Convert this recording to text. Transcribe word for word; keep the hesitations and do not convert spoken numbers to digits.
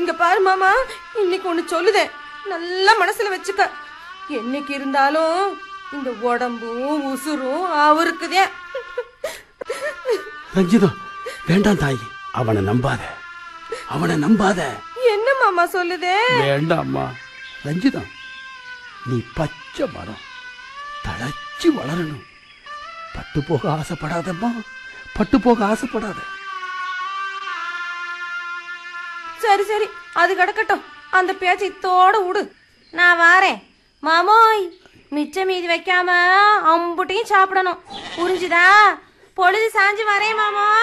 இங்க பாரு மாமா, இன்னைக்கு ஒண்ணு சொல்லுதேன், நல்லா மனசுல வச்சுக்க. என்னைக்கு இருந்தாலும் இந்த உடம்பும் உசுரும் அவருக்குதே. ரஞ்சிதம், வேண்டாம் தாயி, அவனை நம்பாத, அவனை நம்பாத. என்ன மாமா சொல்லுதே? வேண்டாம்மா ரஞ்சிதம், நீ பச்சை மரம் தளச்சி வளரணும். பட்டு போக ஆசைப்படாதம்மா, பட்டு போக ஆசைப்படாத. சரி சரி, அது கிடக்கட்டும், அந்த பேச்சை இத்தோட விடு. நான் வாரேன் மாமோய். மிச்சம் மீதி வைக்காம அம்புட்டையும் சாப்பிடணும், புரிஞ்சுதா? பொழுது சாஞ்சு வரேன் மாமோ.